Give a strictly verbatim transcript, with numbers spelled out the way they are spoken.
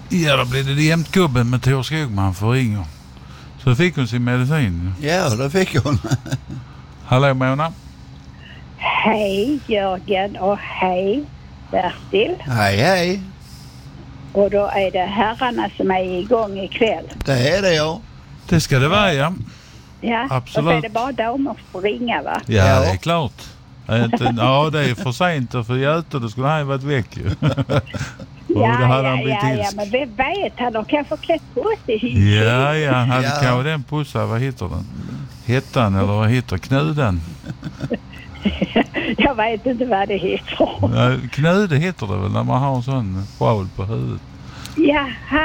Ja, då blev det jämt gubben med Tor Skogman för ringer. Så fick hon sin medicin. Ja, det fick hon. Hallå Mona. Hej Jörgen och hej Bertil. Hej, hej. Och då är det herrarna som är igång ikväll. Det är det, ja. Det ska det vara, ja. Ja, absolut. Och så är det bara damer som får ringa, va? Ja, ja, det är klart. Ja, det är för sent och för Göte, då skulle han varit väck ju. Ja, det hade ja, han blivit ja, ja, ilsk. men vem vet, han har kanske klätt på sig. Ja, ja, han hade Ja. kanske den pussar, vad heter den? Hettan eller vad heter knuden? Jag vet inte vad det heter. Ja, knude heter det väl när man har en sån sjal på huvudet. Jaha,